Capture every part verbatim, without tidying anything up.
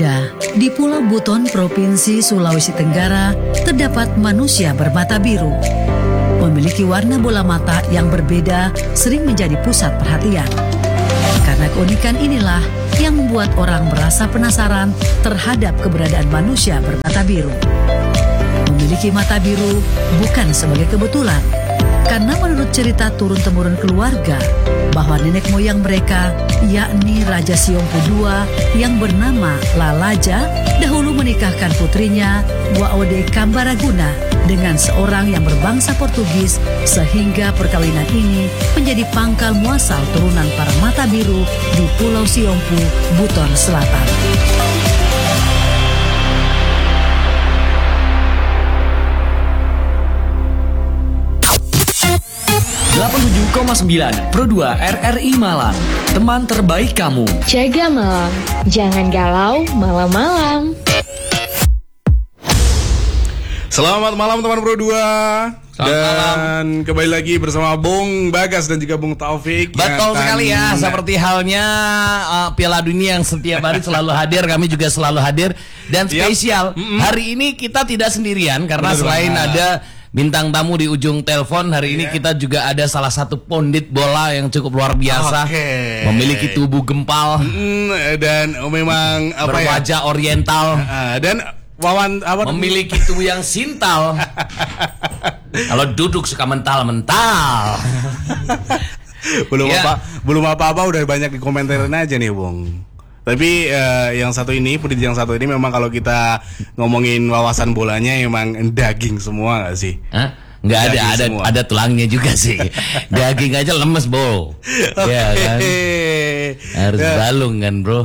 Ada, di Pulau Buton, Provinsi Sulawesi Tenggara, terdapat manusia bermata biru. Memiliki warna bola mata yang berbeda sering menjadi pusat perhatian. Karena keunikan inilah yang membuat orang merasa penasaran terhadap keberadaan manusia bermata biru. Memiliki mata biru bukan sebagai kebetulan, karena menurut cerita turun-temurun keluarga, bahwa nenek moyang mereka, yakni Raja Siompu kedua yang bernama Lalaja, dahulu menikahkan putrinya Waode Kambaraguna dengan seorang yang berbangsa Portugis, sehingga perkawinan ini menjadi pangkal muasal turunan para mata biru di Pulau Siompu, Buton Selatan. delapan puluh tujuh koma sembilan Pro dua R R I Malang, teman terbaik kamu. Jaga malam, jangan galau malam-malam. Selamat malam teman Pro dua. Selamat dan malam. Kembali lagi bersama Bung Bagas dan juga Bung Taufik. Betul sekali ya, seperti halnya uh, Piala Dunia yang setiap hari selalu hadir, kami juga selalu hadir. Dan spesial, yep. hari ini kita tidak sendirian, karena Bener selain banget. ada bintang tamu di ujung telepon, hari ini yeah. kita juga ada salah satu pondit bola yang cukup luar biasa, okay. memiliki tubuh gempal mm, dan memang apa berwajah ya? oriental uh, dan wawan apa memiliki tubuh yang sintal. Kalau duduk suka mental-mental. belum yeah. apa belum apa-apa udah banyak dikomentarin aja nih Bung. Tapi uh, yang satu ini, pundit yang satu ini memang kalau kita ngomongin wawasan bolanya emang daging semua gak sih? Hah? Nggak ada, ada semua. Ada tulangnya juga sih. Daging aja lemes, Bo. Okay. Ya kan? Harus ya. balung kan, Bro.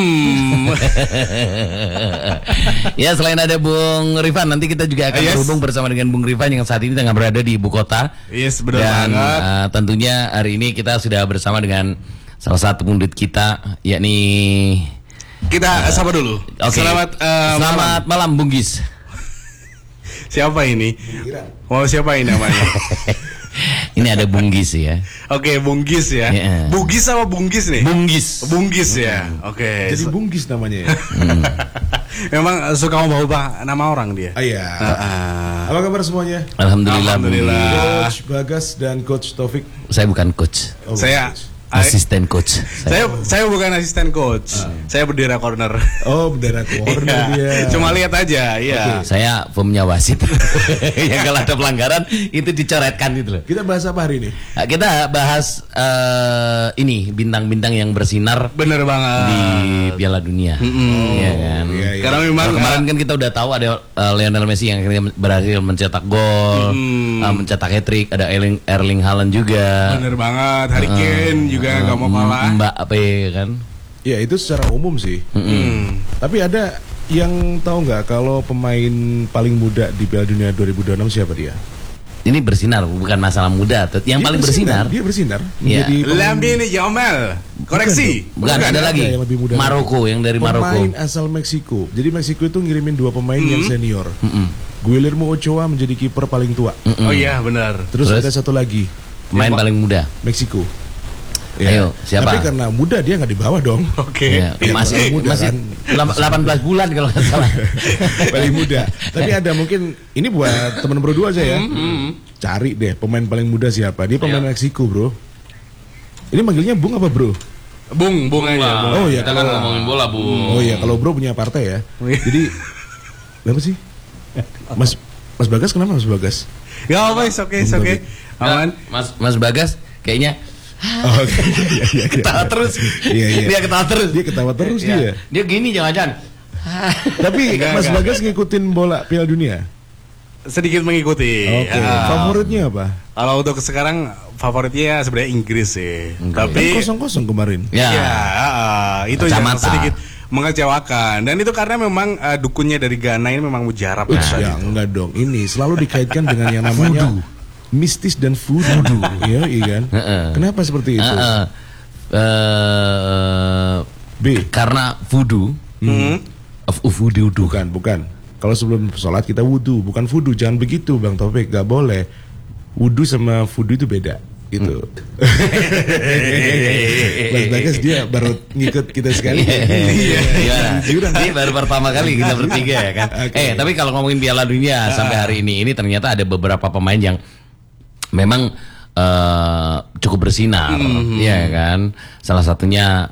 Ya, selain ada Bung Rifan, nanti kita juga akan yes. berhubung bersama dengan Bung Rifan yang saat ini tengah berada di ibu kota. Yes, benar Dan banget. Uh, tentunya hari ini kita sudah bersama dengan salah satu pundit kita, yakni kita uh, sapa dulu. Okay. Selamat uh, Selamat malam. malam Bung Gis. Siapa ini? Oh, siapa ini namanya? Ini ada Bung Gis ya. Oke, okay, Bung Gis ya. Yeah. Bugis sama Bung Gis nih? Bung Gis. Bung Gis ya. Oke. Okay. Jadi Bung Gis namanya ya. hmm. Memang suka ubah-ubah nama orang dia. Ah, iya. Uh, uh. Apa kabar semuanya? Alhamdulillah. Alhamdulillah. Coach Bagas dan Coach Taufik. Saya bukan coach. Oh, saya coach. Asisten coach. Saya saya bukan asisten coach. Uh. Saya bendera corner. Oh, bendera corner dia. Cuma lihat aja, iya. Okay. Saya pemnya wasit. Yang kalau ada pelanggaran itu dicoretkan gitu loh. Kita bahas apa hari ini? Nah, kita bahas uh, ini bintang-bintang yang bersinar. Bener banget di Piala Dunia. Mm-hmm. Ya kan. Iya, iya. Karena memang nah, kemarin kan kita udah tahu ada uh, Lionel Messi yang akhirnya berhasil mencetak gol, mm. uh, mencetak hat-trick, ada Erling, Erling Haaland juga. Bener banget, Harry Kane uh, juga nggak uh, mau kalah. Mbak apa kan? Ya itu secara umum sih. Mm-hmm. Tapi ada yang tahu nggak kalau pemain paling muda di Piala Dunia dua ribu dua puluh enam siapa dia? Ini bersinar, bukan masalah muda. Yang dia paling bersinar, bersinar, dia bersinar. Ya. Lamine Yamal. Koreksi. Bukan, bukan, ada lagi. Yang lebih muda Maroko, yang dari pemain Maroko. Pemain asal Meksiko. Jadi Meksiko itu ngirimin dua pemain mm-hmm. yang senior. Mm-hmm. Guillermo Ochoa menjadi kiper paling tua. Mm-hmm. Oh iya benar. Terus, Terus ada satu lagi. Pemain paling muda. Meksiko. Ya. Ayo, siapa? Tapi karena muda dia nggak di bawah dong. Oke. Okay. Ya, ya, masih muda masih kan? delapan belas bulan kalau nggak salah. Paling muda. Tapi ada mungkin ini buat teman berdua aja ya. Mm-hmm. Cari deh pemain paling muda siapa. Dia pemain ya. Meksiko, Bro. Ini manggilnya Bung apa Bro? Bung, Bung aja. Bung. Oh iya, kalau ngomongin bola, Bung. Oh iya, kalau Bro punya partai ya. Jadi apa sih? Mas Mas Bagas kenapa Mas Bagas? Ya, oke, oke, oke. Aman. Mas Mas Bagas kayaknya oh, okay. iya, iya, ketawa iya. terus. Iya, iya. Dia ketawa terus. Dia ketawa terus ya. dia. Dia gini jangan-jangan. Tapi enggak, Mas enggak. Bagas ngikutin bola Piala Dunia? Sedikit mengikuti. Oke. Okay. Uh, Favoritnya apa? Kalau untuk sekarang favoritnya sebenarnya Inggris sih. Enggak. Tapi kan kosong-kosong kemarin. Ya, ya uh, itu yang sedikit mengecewakan. Dan itu karena memang uh, dukunnya dari Ghana ini memang mujarab. Uch, nah, ya enggak dong. Ini selalu dikaitkan dengan yang namanya mistis dan voodoo. Ya, iya kan? Uh-uh. Kenapa seperti itu? Uh-uh. Uh, B. Karena voodoo. Hmm. Of voodoo. Bukan, bukan. Kalau sebelum sholat kita wudu, bukan voodoo. Jangan begitu, Bang Taufik. Gak boleh. Wudu sama voodoo itu beda. gitu. Mas Bagas dia baru ngikut kita sekali. Iya. Ini baru pertama kali kita bertiga ya kan. Okay. Eh tapi kalau ngomongin Piala Dunia sampai hari ini, ini ternyata ada beberapa pemain yang memang uh, cukup bersinar, mm-hmm. ya kan. Salah satunya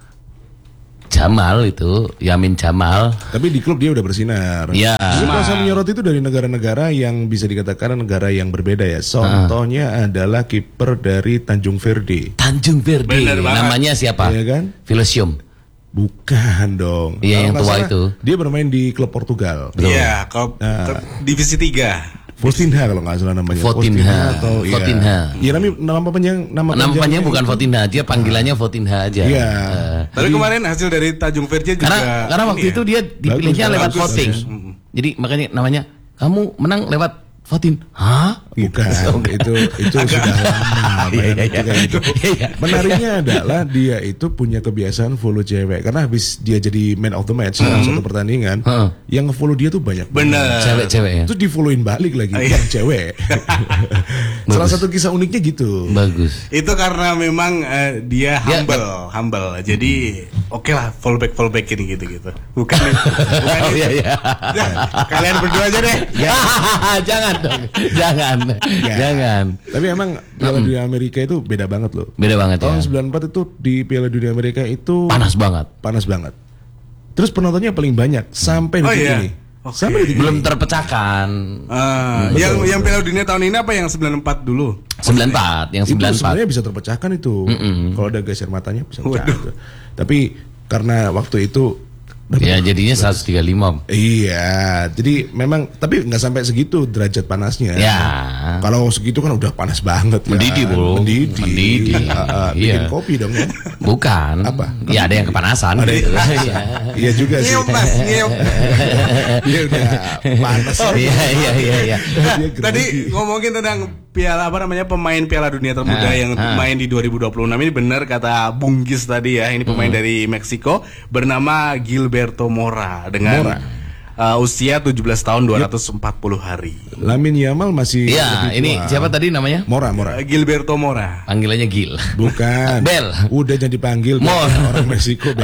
Jamal itu, Yamin Jamal. Tapi di klub dia udah bersinar. Ya. Kalau saya menyorot itu dari negara-negara yang bisa dikatakan negara yang berbeda ya. Contohnya uh. adalah kiper dari Tanjung Verde. Tanjung Verde. Namanya siapa? Iya kan? Vilosium. Bukan dong. Iya yang tua itu. Dia bermain di klub Portugal. Iya, klub nah. divisi tiga. Fotinha kalau nggak salah namanya. Fotinha atau Fotinha. Iya, nama nama panjang nama, nama panjang bukan Fotinha, dia panggilannya Fotinha aja. Iya. Uh, Tapi kemarin hasil dari Tanjung Verde juga. Karena karena waktu ya? itu dia dipilihnya bagus, lewat bagus, voting. Bagus. Jadi makanya namanya kamu menang lewat voting. Hah? Bukan. itu itu sudah lama. Iya, iya, iya. Itu. Menariknya adalah dia itu punya kebiasaan follow cewek karena habis dia jadi man of the match dalam hmm. satu pertandingan, hmm. yang nge-follow dia tuh banyak. Bener. Cewek-cewek ya. Terus di-followin balik lagi yang cewek. Salah satu kisah uniknya gitu. Bagus. Itu karena memang uh, dia humble, ya, humble. Jadi oke okay lah fallback fallback ini gitu-gitu. Bukan bukan oh, iya, iya. Kalian berdua aja deh. Jangan dong. Jangan. Ya. Jangan. Tapi emang Piala mm. Dunia Amerika itu beda banget loh. Beda banget Tahun ya. sembilan puluh empat itu di Piala Dunia Amerika itu panas banget. Panas banget. Terus penontonnya paling banyak sampai oh, detik iya. ini. Okay. Sampai detik belum ini. terpecahkan. Uh, yang betul, yang Piala Dunia tahun ini apa yang sembilan puluh empat dulu? sembilan puluh empat, yang sembilan puluh empat. Itu sebenarnya bisa terpecahkan itu. Mm-mm. Kalau ada geser matanya bisa pecah. Tapi karena waktu itu ya jadinya seratus tiga puluh lima. Iya, jadi memang tapi nggak sampai segitu derajat panasnya. Ya. Kalau segitu kan udah panas banget. Mendidih, Bro. Mendidih. Mendidih. Uh, bikin iya. kopi dong ya. Bukan. Apa? Ya ada yang kepanasan. Ada. Iya. Iya juga sih. Iya udah panas. Oh, iya iya iya iya. Tadi ngomongin tentang Piala apa namanya pemain Piala Dunia termuda ah, yang ah. main di dua ribu dua puluh enam ini benar kata Bung Gis tadi ya, ini pemain hmm. dari Meksiko bernama Gilberto Mora dengan Mora. Uh, usia tujuh belas tahun dua ratus empat puluh hari. Lamine Yamal masih. Iya, ini siapa tadi namanya? Mora, Mora. Uh, Gilberto Mora. Panggilannya Gil. Bukan. Bel. Udah jadi panggil Mora. Orang Meksiko.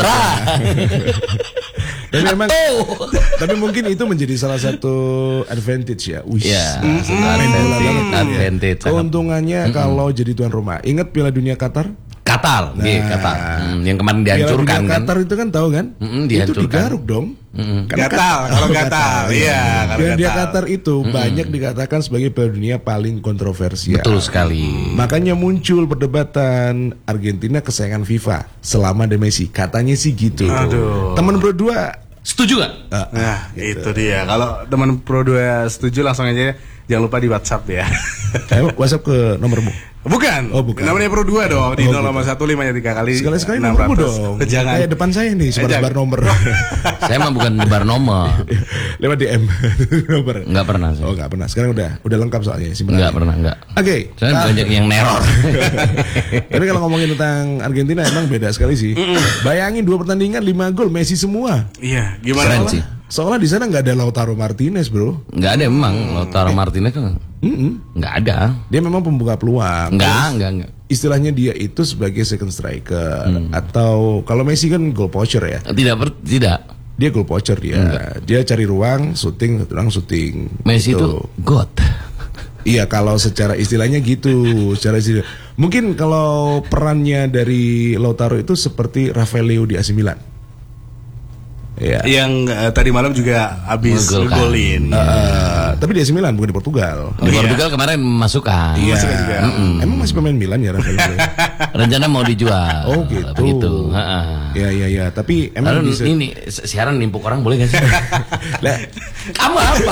Dan memang, tapi mungkin itu menjadi salah satu advantage ya. Wih, ya, mm, advantage, advantage. Keuntungannya mm-hmm. kalau jadi tuan rumah. Ingat Piala Dunia Qatar? Qatar, nah, iya Qatar. Hmm, yang kemarin dihancurkan Piala Dunia kan. Qatar itu kan tahu kan? Mm-hmm, itu digaruk dong. Mm-hmm. Gatal, kalau gatal, iya. Piala Dunia Qatar itu mm-hmm. banyak dikatakan sebagai Piala Dunia paling kontroversial. Betul sekali. Makanya muncul perdebatan Argentina kesayangan FIFA selama ada Messi. Katanya sih gitu. Aduh. Teman berdua setuju gak? Uh, nah gitu. Itu dia. Kalau teman pro dua setuju langsung aja jangan lupa di WhatsApp ya. Eh, WhatsApp ke nomormu. Bukan. Oh, bukan. Namanya Pro dua dong. Di oh, nol satu lima tiga kali. Sekali-sekali nomormu dong. Jangan. Kayak depan saya nih sebar nomor. Saya mah bukan nebar nomor. Lewat D M. Nomor. Enggak pernah saya. Oh, enggak pernah. Sekarang udah udah lengkap soalnya simpenan. Enggak pernah, enggak. Oke. Okay. Saya nah. banyak yang neror. Tapi kalau ngomongin tentang Argentina emang beda sekali sih. Bayangin dua pertandingan lima gol Messi semua. Iya, gimana Keren sih. Soalnya di sana nggak ada Lautaro Martinez, bro. Nggak ada memang Lautaro eh. Martinez kan. Mm-mm. Nggak ada. Dia memang pembuka peluang. Nggak, nggak, nggak. Istilahnya dia itu sebagai second striker hmm. atau kalau Messi kan goal poacher ya. Tidak ber, tidak. Dia goal poacher dia. Enggak. Dia cari ruang, syuting, ruang syuting. Messi itu god. Iya kalau secara istilahnya gitu, secara istilah. Mungkin kalau perannya dari Lautaro itu seperti Rafael di A C Milan. Ya. Yang uh, tadi malam juga habis ngegolin. Uh, uh, tapi di A C Milan bukan di Portugal. Di oh, Portugal iya. kemarin masukkan. Iya. Mm-mm. Emang masih pemain Milan ya Rafael? Rencana mau dijual. Oh gitu. Begitu. Ya ya ya. Tapi emang lalu bisa... ini siaran nimpuk orang boleh gak sih? Lah, kamu apa?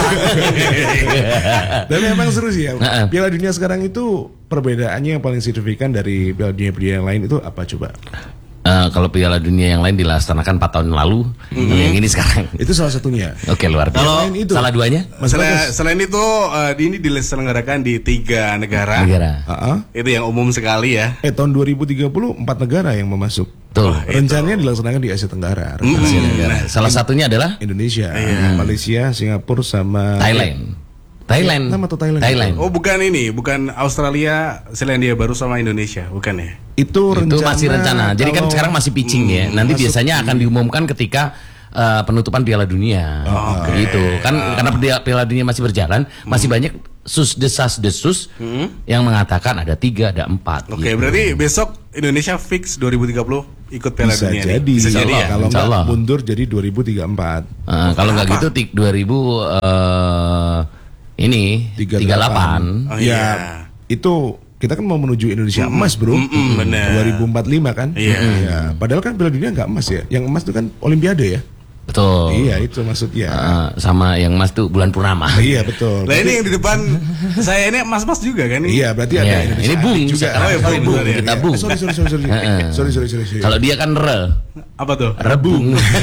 Tapi emang seru sih ya. Piala Dunia sekarang itu perbedaannya yang paling signifikan dari Piala Dunia yang lain itu apa coba? Uh, kalau Piala Dunia yang lain dilaksanakan empat tahun lalu, mm-hmm. yang ini sekarang. Itu salah satunya. Oke, luar biasa. Kalau itu, salah duanya? Selain, selain itu, uh, ini diselenggarakan di tiga negara. Negara. Uh-huh. Itu yang umum sekali ya. Eh tahun dua ribu tiga puluh empat negara yang memasuk. Tuh. Rencananya dilaksanakan di Asia Tenggara. Mm-hmm. Asia Tenggara. Salah satunya adalah Indonesia, iya. Malaysia, Singapura, sama Thailand. Thailand. Vietnam atau Thailand? Thailand. Oh bukan ini, bukan Australia, Selandia Baru sama Indonesia, bukan ya? Itu rencana. Itu masih rencana. Jadi kan kalau- sekarang masih pitching ya. Nanti masuk biasanya akan diumumkan ketika uh, penutupan Piala Dunia. Oh, oke. Gitu. Kan karena Piala- Piala Dunia masih berjalan, masih banyak sus desas desus yang mengatakan ada tiga, ada empat. Oke, gitu. berarti besok Indonesia fix dua ribu tiga puluh ikut Piala bisa Dunia jadi, nih. Bisa Insya jadi Allah. ya. kalau Insya nggak Allah. mundur jadi dua ribu tiga puluh empat. Uh, kalau nggak gitu tik dua ribu uh, ini tiga tiga puluh delapan. Oh, ya, iya. itu kita kan mau menuju Indonesia emas, Bro. Mm-mm, bener. dua ribu empat puluh lima kan? Iya. Ya, padahal kan Piala Dunia nggak emas ya. Yang emas itu kan Olimpiade ya. Betul. Iya, itu maksudnya. Uh, sama yang Mas tuh bulan purnama. Iya, betul. Lah ini yang di depan saya ini mas-mas juga kan ini? Iya, berarti ada Iya, Indonesia ini bung juga. sekarang. Oh, iya, Sorry, bung, bung. sorry, Kita Iya. bung. Eh, sorry, sorry, sorry, sorry. Heeh. sorry, sorry, sorry, sorry. Kalau dia kan re, Apa tuh? rebung.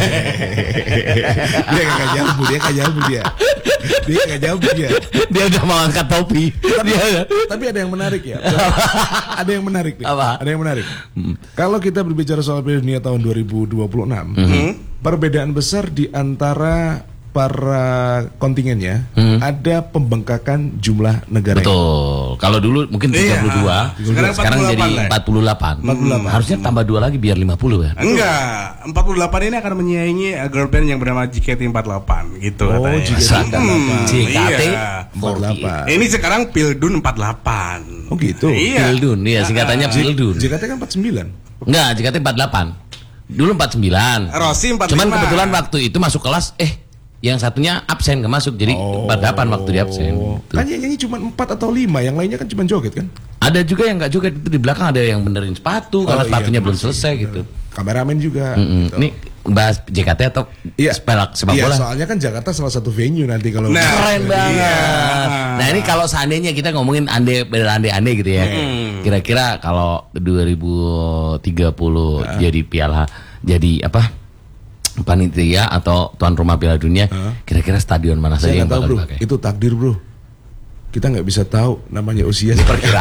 dia nggak jambu, dia nggak jambu dia. Dia nggak jambu dia. Dia udah mau angkat topi. Dia Tapi ada yang menarik ya. ada yang menarik nih. Apa? Ada yang menarik. Kalau kita berbicara soal Piala Dunia tahun dua ribu dua puluh enam, perbedaan besar di antara para kontingennya ada pembengkakan jumlah negara. betul. Kalau dulu mungkin tiga puluh dua, Iya. Sekarang sekarang jadi empat puluh delapan lah. empat puluh delapan. Harusnya tambah dua lagi biar lima puluh ya. Enggak, empat puluh delapan ini akan menyaingi uh, girl band yang bernama J K T empat puluh delapan gitu Oh, katanya. J K T empat puluh delapan. J K T iya. empat puluh delapan. Ini sekarang Pildun empat puluh delapan. Oh gitu. Iya. Pildun, ya singkatannya Pildun. J K T kan empat puluh sembilan. Enggak, J K T empat puluh delapan. Dulu empat puluh sembilan. Rossi empat puluh lima. Cuman kebetulan waktu itu masuk kelas, eh yang satunya absen nggak masuk, jadi empat puluh delapan waktu dia absen. Tuh. Kan yang nyanyi cuma empat atau lima, yang lainnya kan cuma joget kan? Ada juga yang nggak joget, itu di belakang ada yang benerin sepatu karena Oh, iya, sepatunya belum bener selesai sih, gitu. Kameramen juga. Mm-mm. gitu. Ini bahas J K T atau Iya, sepak sepak iya, bola? soalnya kan Jakarta salah satu venue nanti kalau Nah, Keren banget. iya. Nah ini kalau seandainya kita ngomongin ande berande-ande gitu ya, kira-kira kalau dua ribu tiga puluh jadi piala, jadi apa? Panitia atau tuan rumah Piala Dunia, kira-kira stadion mana saja saya yang nggak tahu bakal bro, dipakai? itu takdir bro. Kita nggak bisa tahu namanya usia. Perkiraan.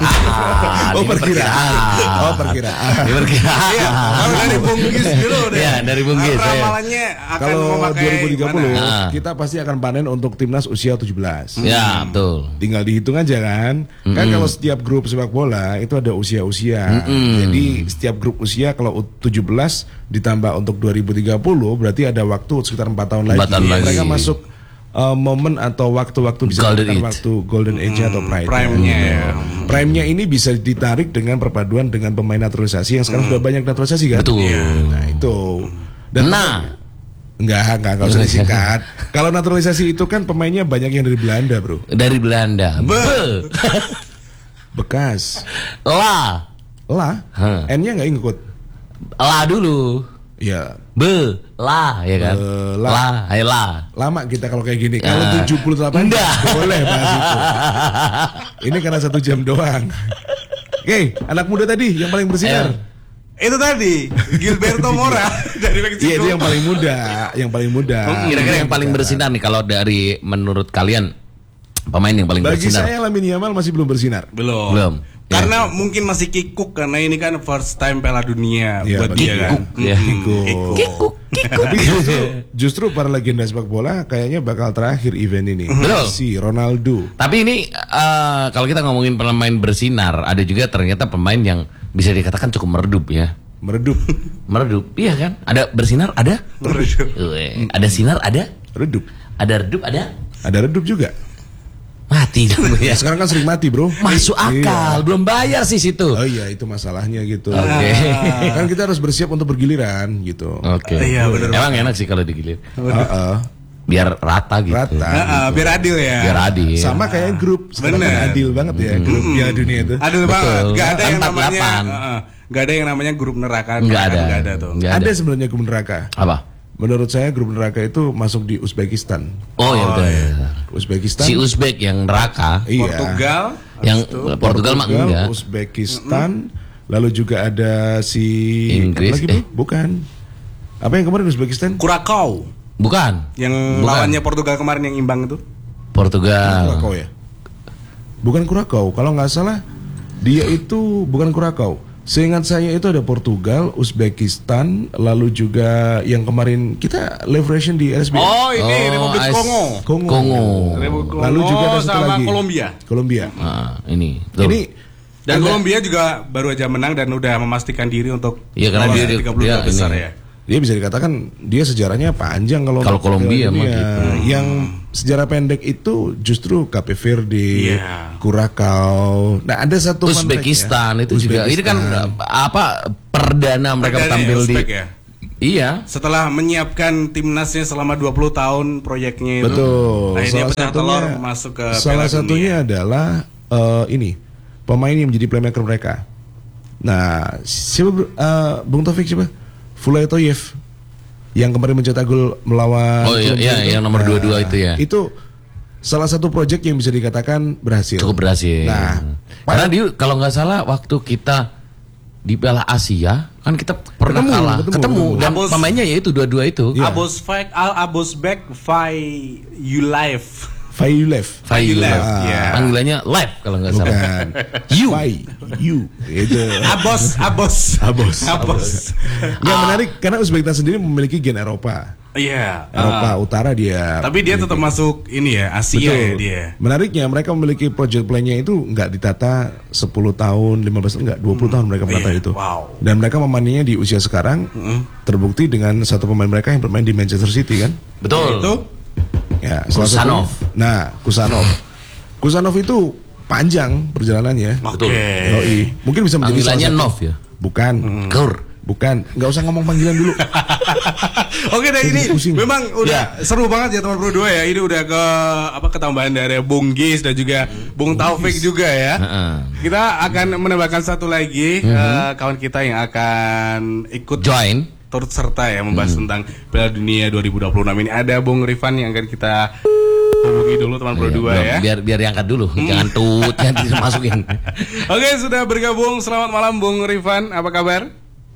Oh Ini perkiraan. Oh perkiraan. Ini perkiraan. Iya, kalau dari Bung Gis dulu deh. Iya, dari Bung Gis, saya. Ramalannya akan Kalau memakai dua ribu tiga puluh mana? Nah. kita pasti akan panen untuk timnas usia tujuh belas. Ya betul. Tinggal dihitung aja kan. Kan kalau setiap grup sepak bola itu ada usia-usia. Jadi setiap grup usia kalau tujuh belas ditambah untuk dua ribu tiga puluh berarti ada waktu sekitar empat tahun Empat lagi. tahun lagi. Mereka masuk uh, momen atau waktu-waktu bisa Golden dikatakan age. waktu golden age atau prime. Prime-nya. Prime-nya ini bisa ditarik dengan perpaduan dengan pemain naturalisasi yang sekarang sudah banyak naturalisasi kan. Betul. Nah, itu. Dan Nah. Enggak, enggak, enggak usah disingkat. Kalau naturalisasi itu kan pemainnya banyak yang dari Belanda, bro. Dari Belanda. Be. Be. Bekas. La. Lah, Hah. N-nya nggak ngikut. La dulu. Ya, Be. La ya kan. Be, la. La. Hai la. lama kita kalau kayak gini. Kalau Ah. tujuh puluh delapan Enggak. boleh bahas itu. Ini karena satu jam doang. Oke, anak muda tadi yang paling bersinar. Ayo. Itu tadi Gilberto Mora dari Meksiko. Iya, itu yang paling muda, yang paling muda. Kira-kira yang paling bersinar nih kalau dari menurut kalian pemain yang paling Bagi bersinar? saya Lamine Yamal masih belum bersinar. Belum. Belum. Karena mungkin masih kikuk karena ini kan first time Piala Dunia Iya, buat betul. dia kan. Kikuk, ya. Kikuk. Kikuk, kikuk. Tapi justru, justru para legenda sepak bola kayaknya bakal terakhir event ini. Betul. Si Ronaldo. Tapi ini eh, kalau kita ngomongin pemain bersinar, ada juga ternyata pemain yang bisa dikatakan cukup meredup ya. Meredup. Meredup, iya kan? Ada bersinar, ada. Meredup. Weh, ada sinar, ada. Redup. Ada redup, ada. Ada redup juga. Mati dong ya. Sekarang kan sering mati, bro. Masuk akal, Iya. belum bayar sih situ. Oh iya, itu masalahnya gitu. Oke. Kan kita harus bersiap untuk bergiliran gitu. Oke. Iya, bener Emang enak sih kalau digilir. Heeh. Biar rata gitu. Rata. Nah, biar adil ya. Biar adil. Sama kayak grup. Sekarang Bener. kan adil banget ya grup Piala Dunia itu. Adil banget. Gak ada yang empat puluh namanya delapan. uh, gak ada yang namanya grup neraka. Enggak ada. Enggak ada tuh. Nggak Ada ada. sebenarnya grup neraka. Apa? Menurut saya grup neraka itu masuk di Uzbekistan. Oh, ya betul. Uzbekistan. Si Uzbek yang neraka, Iya. Portugal. yang habis itu Portugal mah enggak. Uzbekistan. Lalu juga ada si Inggris, apa lagi, eh. Bro? Bukan. Apa yang kemarin Uzbekistan? Kurakau. Bukan. Yang Bukan. lawannya Portugal kemarin yang imbang itu. Portugal. Kurakau ya? Bukan Kurakau. Kalau nggak salah dia itu bukan Kurakau. Seingat saya itu ada Portugal, Uzbekistan, lalu juga yang kemarin kita live version di R S B. Oh ini Oh, Republik Ais- Kongo. Kongo. Kongo. Republik Kongo Lalu juga ada satu sama lagi. Kolombia. Kolombia. Nah, ini. Betul. Ini Dan ada- Kolombia juga baru aja menang dan udah memastikan diri untuk Iya, karena lolos dia- tiga puluh dua dia besar ini. ya. dia bisa dikatakan dia sejarahnya panjang kalau Kalau Kolombia Piala mah Dunia. gitu. Yang sejarah pendek itu justru Cape Verde, Iya. Curacao. Nah, ada satu fun Uzbekistan fact-nya. itu juga. Ini kan apa perdana mereka Perdana tampil di. Uzbek ya. Iya. Setelah menyiapkan timnasnya selama dua puluh tahun proyeknya itu. Betul. Akhirnya Salah pecah satunya, telur masuk ke salah Piala satunya Dunia. adalah eh, ini pemain yang menjadi playmaker mereka. Nah, siapa bro? Eh, Bung Taufik siapa? Fulatoyev yang kemarin mencetak gol melawan. Oh iya, Kolombia iya, itu. yang nomor dua puluh dua itu ya. Itu salah satu proyek yang bisa dikatakan berhasil. Cukup berhasil. Nah, Karena dia kalau nggak salah waktu kita di Piala Asia kan kita pernah Ketemu, kalah, ketemu, ketemu, ketemu. dan Abos- pemainnya ya itu dua-dua itu. Iya. Abos Fak Al Abos Bek Fai Yulife. Fayulev. Fayulev. Ah. Ya. Panggilannya live kalau nggak salah. Bukan. You. Fay, you. Itu. Abos Abos Abos. Abos. Yang menarik karena Uzbekistan sendiri memiliki gen Eropa. Iya. Eropa ah. Utara dia. Tapi dia tetap masuk ini ya Asia ya dia. Menariknya mereka memiliki project plan-nya itu nggak ditata sepuluh tahun, lima belas tahun, nggak dua puluh tahun mereka menata Iya, itu. wow. Dan mereka memandinya di usia sekarang terbukti dengan satu pemain mereka yang bermain di Manchester City kan. Betul. Itu Ya, salah Kusanov. satunya- Nah, Kusanov. Kusanov itu panjang perjalanannya. Oke. Yoi. Mungkin bisa menjadi Panggilannya salah satu- Nov ya. Bukan. Kur. Bukan. Nggak usah ngomong panggilan dulu. Oke deh, ini Pusing. memang udah seru banget ya teman berdua ya. Ini udah ke apa ketambahan dari Bung Gis dan juga Bung Taufik juga ya. Heeh. Kita akan menambahkan satu lagi eh, kawan kita yang akan ikut Join. turut serta ya membahas tentang Piala Dunia dua ribu dua puluh enam ini. Ada Bung Rifan yang akan kita hubungi dulu teman berdua Belum, ya. Biar biar diangkat dulu, jangan tut, jangan dimasukin. Oke, sudah bergabung. Selamat malam Bung Rifan, apa kabar?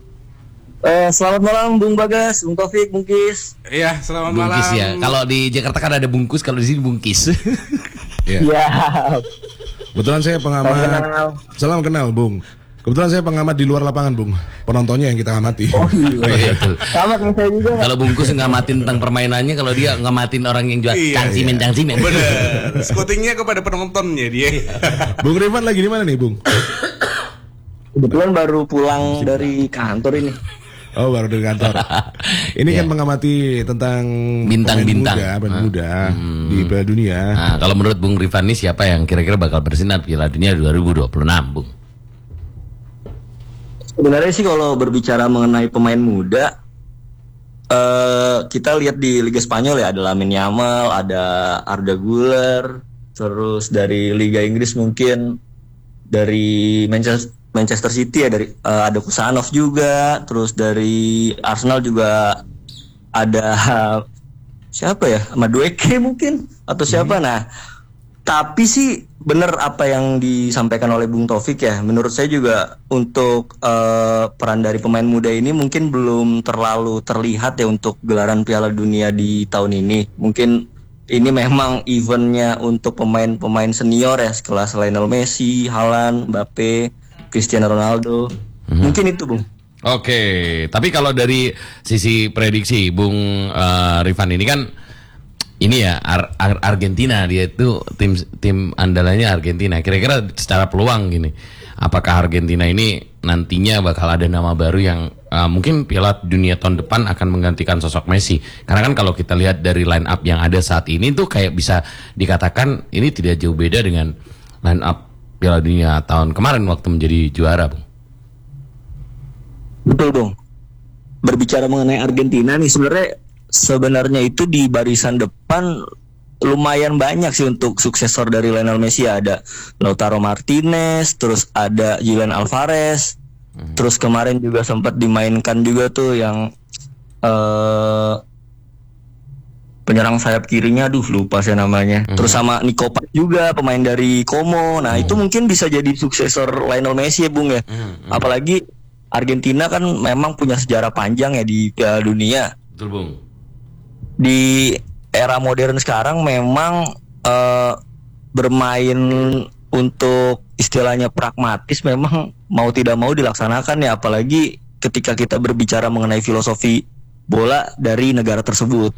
Eh, selamat malam Bung Bagas, Bung Taufik, Bung Kis. Iya, selamat Bungkis malam. ya. Kalau di Jakarta kan ada bungkus, kalau di sini bungkis. Ya. Ya, Kebetulan saya pengamat. Salam kenal. Salam kenal, Bung. Kebetulan saya pengamat di luar lapangan, Bung. Penontonnya yang kita amati. Oh iya. Betul. Sama kayak saya juga. Kalau bungkus ngamatin tentang permainannya, kalau dia ngamatin orang yang jual Iya, cangcimen cangcimen. Bener. Scoutingnya kepada penontonnya dia. Bung Rifan lagi di mana nih, Bung? Kebetulan baru pulang dari kantor ini. Oh, baru dari kantor. Ini kan mengamati tentang Bintang-bintang. pemain muda, pemain muda di Piala Dunia. Nah, kalau menurut Bung Rifan ini siapa yang kira-kira bakal bersinar Piala Dunia dua ribu dua puluh enam, Bung? Sebenarnya sih kalau berbicara mengenai pemain muda, eh kita lihat di Liga Spanyol ya, ada Lamine Yamal, ada Arda Güler, terus dari Liga Inggris mungkin dari Manchester Manchester City ya, dari eh, ada Kusanov juga, terus dari Arsenal juga ada siapa ya, Madueke mungkin atau siapa. Nah, tapi sih bener apa yang disampaikan oleh Bung Taufik ya. Menurut saya juga untuk eh, peran dari pemain muda ini mungkin belum terlalu terlihat ya untuk gelaran Piala Dunia di tahun ini. Mungkin ini memang eventnya untuk pemain-pemain senior ya, sekelas Lionel Messi, Haaland, Mbappe, Cristiano Ronaldo. Mungkin itu, Bung. Oke, tapi kalau dari sisi prediksi Bung eh, Rifan ini kan ini ya Ar- Ar- Argentina, dia itu tim tim andalannya Argentina. Kira-kira secara peluang gini, apakah Argentina ini nantinya bakal ada nama baru yang uh, mungkin Piala Dunia tahun depan akan menggantikan sosok Messi? Karena kan kalau kita lihat dari line up yang ada saat ini tuh kayak bisa dikatakan ini tidak jauh beda dengan line up Piala Dunia tahun kemarin waktu menjadi juara, Bung. Betul, Bung. Berbicara mengenai Argentina nih, sebenarnya sebenarnya itu di barisan depan lumayan banyak sih untuk suksesor dari Lionel Messi. Ada Lautaro Martinez, terus ada Julian Alvarez, hmm. terus kemarin juga sempat dimainkan juga tuh yang uh, penyerang sayap kirinya, aduh lupa saya namanya. Hmm. Terus sama Nico Paz juga, pemain dari Como. Nah, hmm. itu mungkin bisa jadi suksesor Lionel Messi ya, Bung ya. Hmm. Hmm. Apalagi Argentina kan memang punya sejarah panjang ya di Piala Dunia. Betul, Bung. Di era modern sekarang memang uh, bermain untuk istilahnya pragmatis memang mau tidak mau dilaksanakan ya, apalagi ketika kita berbicara mengenai filosofi bola dari negara tersebut.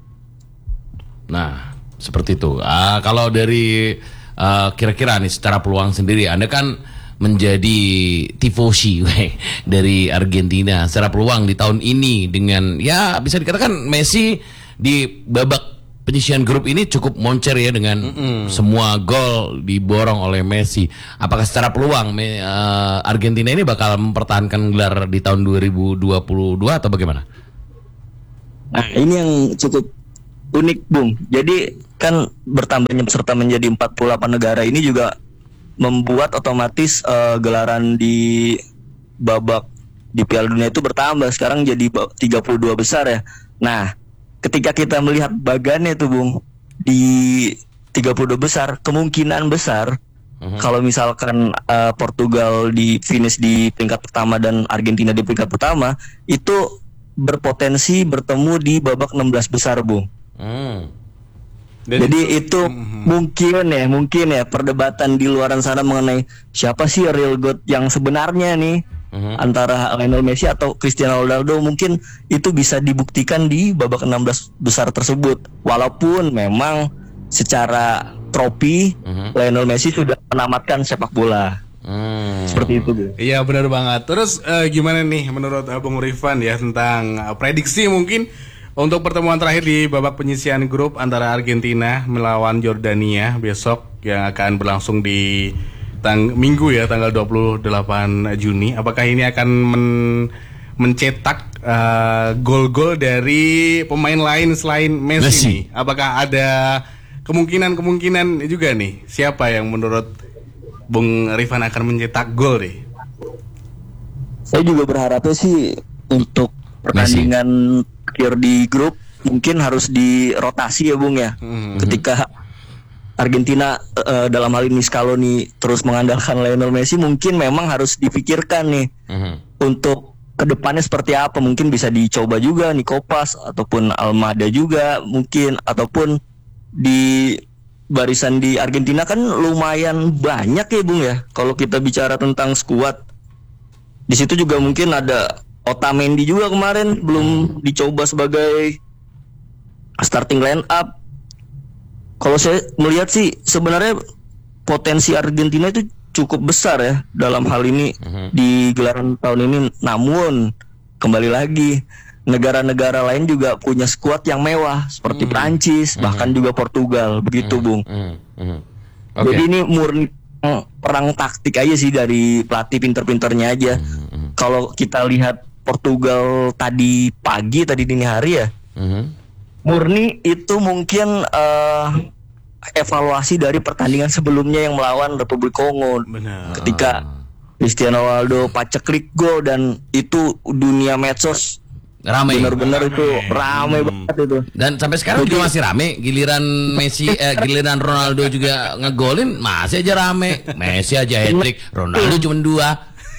Nah, seperti itu. Uh, kalau dari uh, kira-kira nih secara peluang sendiri, Anda kan menjadi tifosi dari Argentina. Secara peluang di tahun ini dengan ya bisa dikatakan Messi di babak penyisihan grup ini cukup moncer ya dengan Mm-mm. semua gol diborong oleh Messi. Apakah secara peluang uh, Argentina ini bakal mempertahankan gelar di tahun dua ribu dua puluh dua atau bagaimana? Nah, ini yang cukup unik, Bung. Jadi kan bertambahnya peserta menjadi empat puluh delapan negara ini juga membuat otomatis uh, gelaran di babak di Piala Dunia itu bertambah. Sekarang jadi tiga puluh dua besar ya. Nah, ketika kita melihat bagannya tuh, Bung, di tiga puluh dua besar, kemungkinan besar uh-huh. kalau misalkan uh, Portugal di finish di peringkat pertama dan Argentina di peringkat pertama, itu berpotensi bertemu di babak enam belas besar, Bung. Hmm. Jadi itu mm-hmm. mungkin ya, mungkin ya perdebatan di luaran sana mengenai siapa sih real god yang sebenarnya nih mm-hmm. antara Lionel Messi atau Cristiano Ronaldo, mungkin itu bisa dibuktikan di babak enam belas besar tersebut. Walaupun memang secara trofi mm-hmm. Lionel Messi sudah menamatkan sepak bola. Hmm. Seperti itu, Bu. Iya, benar banget. Terus uh, gimana nih menurut uh, Bung Rifan ya tentang uh, prediksi mungkin untuk pertemuan terakhir di babak penyisihan grup antara Argentina melawan Jordania besok yang akan berlangsung di tang- Minggu ya tanggal dua puluh delapan Juni. Apakah ini akan men- mencetak uh, gol-gol dari pemain lain selain Messi, Messi. Nih? Apakah ada kemungkinan-kemungkinan juga nih siapa yang menurut Bung Rifan akan mencetak gol nih? Saya juga berharapnya sih untuk pertandingan akhir di grup mungkin harus dirotasi ya, Bung ya. Mm-hmm. Ketika Argentina uh, dalam hal ini Scaloni terus mengandalkan Lionel Messi, mungkin memang harus dipikirkan nih mm-hmm. untuk kedepannya seperti apa. Mungkin bisa dicoba juga Nico Paz ataupun Almada juga mungkin, ataupun di barisan di Argentina kan lumayan banyak ya, Bung ya. Kalau kita bicara tentang skuad, di situ juga mungkin ada Otamendi juga kemarin belum dicoba sebagai starting line up. Kalau saya melihat sih sebenarnya potensi Argentina itu cukup besar ya dalam hal ini uh-huh. di gelaran tahun ini. Namun kembali lagi negara-negara lain juga punya skuad yang mewah seperti uh-huh. Prancis, uh-huh. bahkan juga Portugal, begitu uh-huh. Bung. Uh-huh. Uh-huh. Okay. Jadi ini murni perang taktik aja sih dari pelatih pinter-pinternya aja. Uh-huh. Kalau kita lihat Portugal tadi pagi, tadi dini hari ya, uh-huh. murni itu mungkin uh, evaluasi dari pertandingan sebelumnya yang melawan Republik Kongo. Benar. Ketika Cristiano Ronaldo paceklik gol dan itu dunia medsos ramai, benar-benar itu ramai hmm. banget itu. Dan sampai sekarang juga masih ramai. Giliran Messi, eh, giliran Ronaldo juga ngegolin masih aja ramai. Messi aja hat-trick, Ronaldo cuma dua.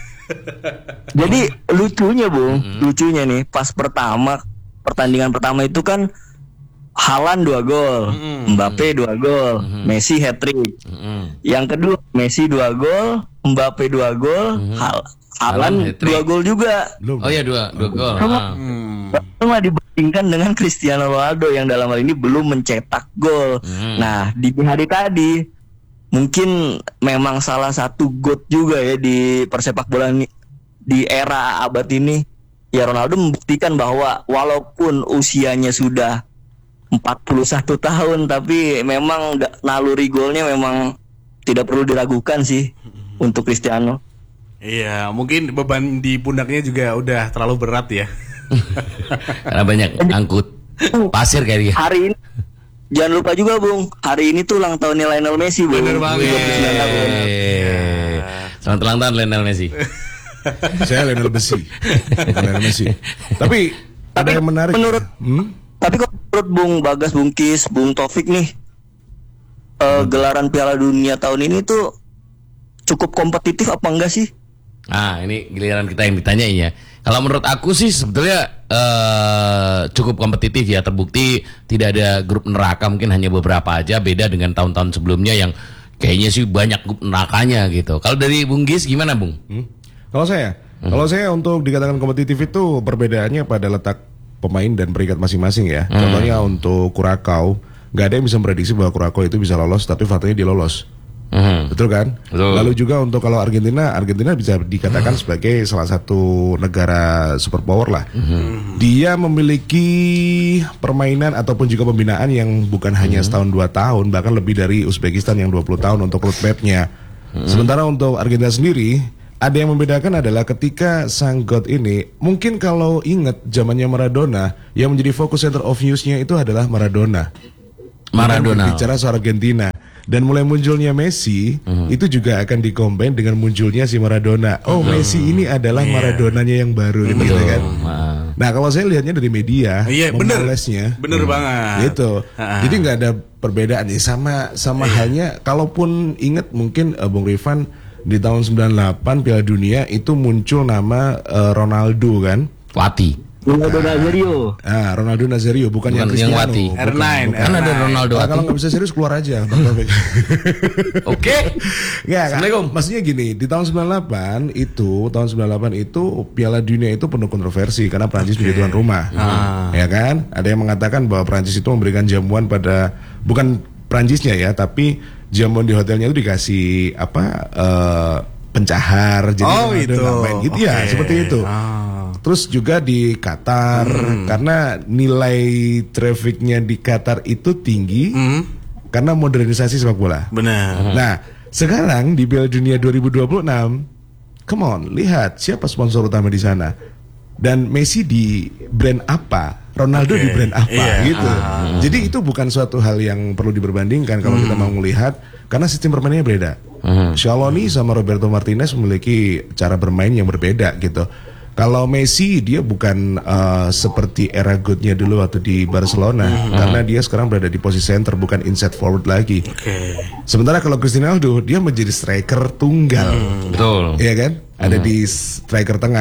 Jadi lucunya, Bung, mm-hmm. lucunya nih pas pertama pertandingan pertama itu kan Haaland dua gol, mm-hmm. Mbappe dua gol, mm-hmm. Messi hat-trick. Mm-hmm. Yang kedua Messi dua gol, Mbappe dua gol, mm-hmm. Hal- Haaland dua gol juga. Oh ya dua dua gol. Cuma dibandingkan dengan Cristiano Ronaldo yang dalam hal ini belum mencetak gol. Mm-hmm. Nah di hari tadi mungkin memang salah satu GOAT juga ya di persepak bolaan di era abad ini. Ya Ronaldo membuktikan bahwa walaupun usianya sudah empat puluh satu tahun, tapi memang naluri golnya memang tidak perlu diragukan sih untuk Cristiano. Iya, mungkin beban di pundaknya juga udah terlalu berat ya. Karena banyak angkut pasir kayak dia. Hari ini jangan lupa juga, Bung, hari ini tuh ulang tahunnya Lionel Messi, Bung. Bener banget. Selamat ulang tahun Lionel Messi. Saya Lionel Messi. Lionel Messi. Tapi ada yang menarik. Menurut hmm? Tapi kok menurut Bung Bagas, Bung Kis, Bung Taufik nih, uh, hmm. gelaran Piala Dunia tahun ini tuh cukup kompetitif apa enggak sih? Ah, ini giliran kita yang ditanyain ya. Kalau menurut aku sih sebetulnya uh, cukup kompetitif ya. Terbukti tidak ada grup neraka, mungkin hanya beberapa aja. Beda dengan tahun-tahun sebelumnya yang kayaknya sih banyak nerakanya gitu. Kalau dari Bung Gis gimana, Bung? Hmm? Kalau saya, hmm. kalau saya untuk dikatakan kompetitif itu perbedaannya pada letak pemain dan peringkat masing-masing ya. Hmm. Contohnya untuk Curacao, nggak ada yang bisa memprediksi bahwa Curacao itu bisa lolos, tapi faktanya dia lolos. Hmm. Betul kan? Betul. Lalu juga untuk kalau Argentina, Argentina bisa dikatakan hmm. sebagai salah satu negara superpower lah. Hmm. Dia memiliki permainan ataupun juga pembinaan yang bukan hmm. hanya setahun dua tahun, bahkan lebih dari Uzbekistan yang dua puluh tahun untuk roadmap-nya. Hmm. Sementara untuk Argentina sendiri, ada yang membedakan adalah ketika sang God ini, mungkin kalau ingat zamannya Maradona, yang menjadi fokus center of news-nya itu adalah Maradona. Maradona. Bicara soal Argentina. Dan mulai munculnya Messi, uh-huh. itu juga akan dikombin dengan munculnya si Maradona. Oh, uh-huh. Messi ini adalah yeah. Maradonanya yang baru, gitu uh-huh. kan? Uh-huh. Nah, kalau saya lihatnya dari media, yeah, memolesnya, bener, bener banget. Gitu. Uh-huh. Jadi nggak ada perbedaan nih, sama sama yeah. halnya. Kalaupun ingat mungkin uh, Bung Rifan di tahun sembilan puluh delapan Piala Dunia itu muncul nama uh, Ronaldo kan? Wati. Ronaldo Nazario. Ah, Ronaldo Nazario bukan, bukan yang Cristiano. Yang Wati. R sembilan. Kan ada Ronaldo nah, Wati. kalau nggak bisa serius keluar aja. Oke. Ya, Assalamualaikum. Maksudnya gini, di tahun sembilan puluh delapan itu, tahun sembilan puluh delapan itu Piala Dunia itu penuh kontroversi karena Prancis okay. menjadi tuan rumah. Ah. Ya kan? Ada yang mengatakan bahwa Prancis itu memberikan jamuan pada bukan Prancisnya ya, tapi jamuan di hotelnya itu dikasih apa? Uh, pencahar. Jadi oh, itu. Main gitu okay. ya, seperti itu. Ah. Terus juga di Qatar hmm. karena nilai trafficnya di Qatar itu tinggi hmm. karena modernisasi sepak bola. Benar. Nah, sekarang di Piala Dunia dua ribu dua puluh enam, come on, lihat siapa sponsor utama di sana. Dan Messi di brand apa, Ronaldo okay. di brand apa, yeah. gitu. Ah. Jadi itu bukan suatu hal yang perlu diperbandingkan kalau hmm. kita mau melihat karena sistem permainannya beda. Hmm. Scaloni sama Roberto Martinez memiliki cara bermain yang berbeda gitu. Kalau Messi dia bukan uh, seperti era good-nya dulu waktu di Barcelona hmm. karena dia sekarang berada di posisi center bukan inside forward lagi. Okay. Sementara kalau Cristiano Ronaldo dia menjadi striker tunggal. Hmm. Betul. Iya kan? Ada hmm. di striker tengah.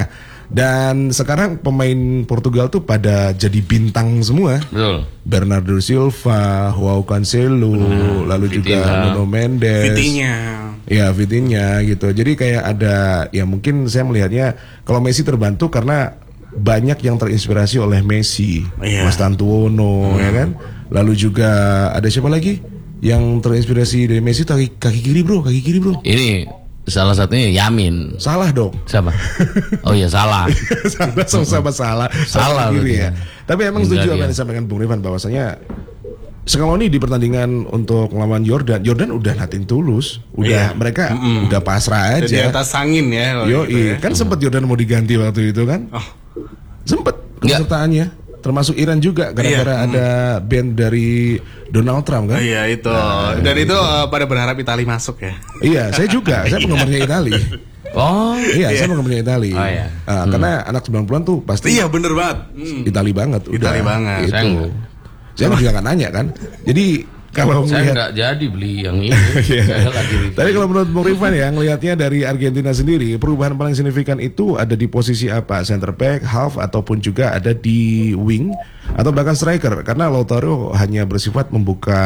Dan sekarang pemain Portugal tuh pada jadi bintang semua. Betul. Bernardo Silva, Joao Cancelo, hmm. lalu Vitinha. Juga Nuno Mendes. Vitinha. Ya, Vitinha gitu. Jadi kayak ada, ya mungkin saya melihatnya kalau Messi terbantu karena banyak yang terinspirasi oleh Messi, yeah. Mas Tantuono, hmm. ya kan. Lalu juga ada siapa lagi yang terinspirasi dari Messi? Kaki, kaki kiri bro, kaki kiri bro. Ini salah satunya Yamin. Salah dong. Siapa? Oh iya salah. salah sama-sama salah. Salah kiri ya. Tapi emang setuju apa yang disampaikan Bung Rifan bahwasanya Scaloni di pertandingan untuk melawan Jordan, Jordan udah natin tulus, udah iya. mereka mm-mm. udah pasrah aja. Di atas angin ya. Yo, gitu ya. Kan sempat Jordan mau diganti waktu itu kan? Oh. Sempet kesertaannya, termasuk Iran juga gara-gara iya. ada band dari Donald Trump kan? Iya itu. Nah, dan itu uh, pada berharap Italia masuk ya. Iya, saya juga, saya penggemarnya Italia. Oh iya, iya. saya penggemarnya Italia. Oh, iya. uh, hmm. Karena anak sembilan puluhan tuh pasti. Iya bener banget. Hmm. Italia banget. Italia banget. Itu. Saya juga nggak nanya kan. Jadi kalau saya melihat, nggak jadi beli yang ini. Tapi kalau menurut Bung Rifan ya, ngelihatnya dari Argentina sendiri, perubahan paling signifikan itu ada di posisi apa? Center back, half, ataupun juga ada di wing atau bahkan striker? Karena Lautaro hanya bersifat membuka